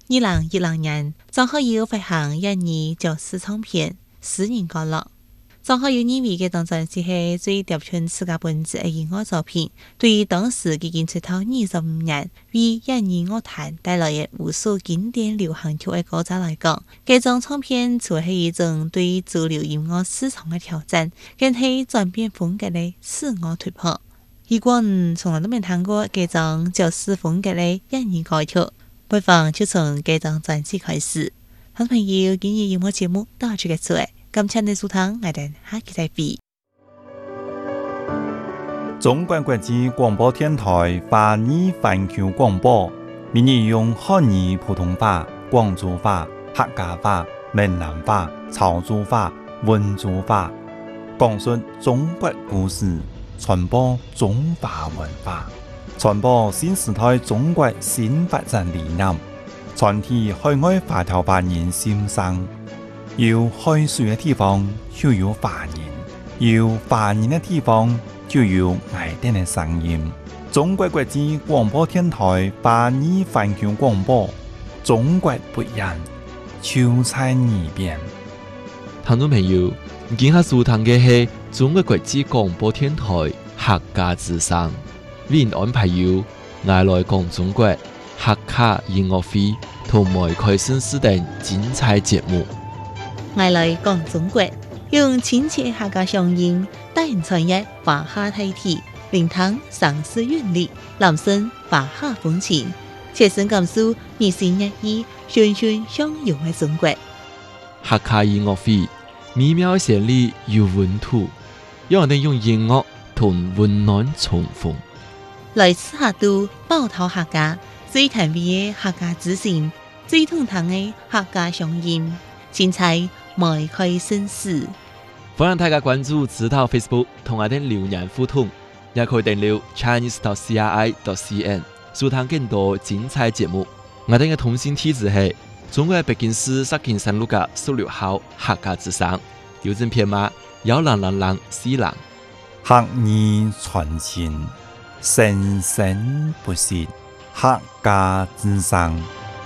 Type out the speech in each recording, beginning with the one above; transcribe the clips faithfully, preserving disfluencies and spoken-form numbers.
二零一六年，正好有发行一二九四唱片《私人角落》。正好有认为这张专辑是最贴近自家本质的音乐作品，对于当时已经出道二十五年、为印尼乐坛带来的无数经典流行曲的歌者来讲，这张唱片除是一种对主流音乐市场的挑战，更是转变风格的自我突破。如果你从来都没听过这张九四风格的印尼歌曲，不妨就从这张专辑开始。好朋友，今日音乐节目到此结束。感謝你收聽，我哋下期再會。 中國國際廣播電台華語環球廣播，每日用漢語普通話、廣州話、客家話、閩南話、潮州話、溫州話，講述中國故事，傳播中華文化，傳播新時代中國新發展理念，傳遞海外華僑華人心聲。有海水的地方就有華人，有華人的地方就有愛電的聲音。中國國際廣播電台華語環球廣播，中國不一樣，就在耳邊。 聽眾朋友，今下收聽嘅係中國國際廣播電台客家之聲，為您安排有愛來講中國客家音樂會同埋開新視等精彩節目。 愛來講中國，用親切客家聲音帶人傳譯華夏大體，聆聽城市韻律，攬聲華夏風情，切身感受日新月異、循循相融的中國。 客家音樂會美妙旋律有溫度，讓我哋用音樂同溫暖重逢。 來自客都寶島客家最甜美的客家之聲，最通透的客家聲音，精彩邁開新事。 歡迎大家關注指導 Facebook 同我哋留言互動，也可以訂閱 Chinese dot C R I dot C N 收聽更多精彩節目。我哋嘅通信地址係中國北京市石景山路嘅十六號客家之聲，郵政編碼幺零零零四零。 客語傳情，生生不息，客家之聲。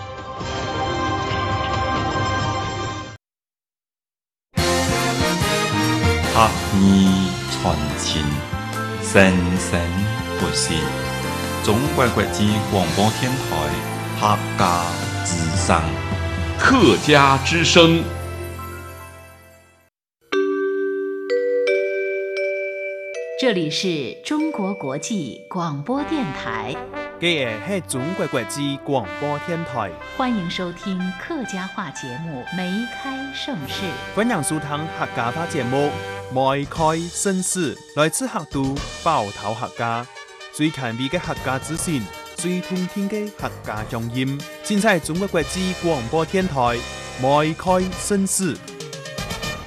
客語傳情，生生不息。中國國際廣播電台客家之聲。 客家之聲。 這裡是中國國際廣播電台。 這個是中國國際廣播電台， 歡迎收聽客家話節目《梅開盛世》。 歡迎收聽客家話節目《梅開盛世》，來自客都寶島客家，最前衛嘅客家資訊，最通聽嘅客家聲音，盡在中國國際廣播電台《梅開盛世》。